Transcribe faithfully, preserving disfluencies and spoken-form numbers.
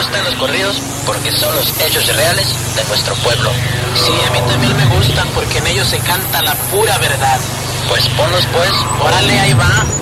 gustan los corridos porque son los hechos reales de nuestro pueblo. Sí, a mí también me gustan porque en ellos se canta la pura verdad. Pues ponlos pues. Órale, ahí va.